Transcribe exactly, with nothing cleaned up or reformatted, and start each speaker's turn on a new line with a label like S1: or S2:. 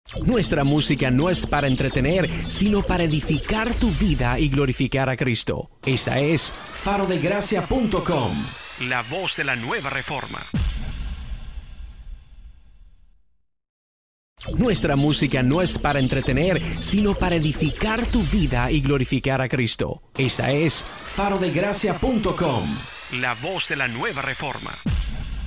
S1: Nuestra música no es para entretener, sino para edificar tu vida y glorificar a Cristo. Esta es faro de gracia punto com, la voz de la nueva reforma. Nuestra música no es para entretener, sino para edificar tu vida y glorificar a Cristo. Esta es faro de gracia punto com, la voz de la nueva reforma.